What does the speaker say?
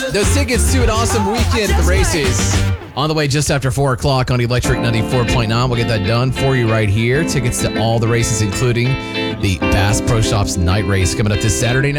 Those tickets to an awesome weekend at the races. On the way just after 4 o'clock on Electric 94.9. We'll get that done for you right here. Tickets to all the races, including the Bass Pro Shops night race coming up this Saturday night.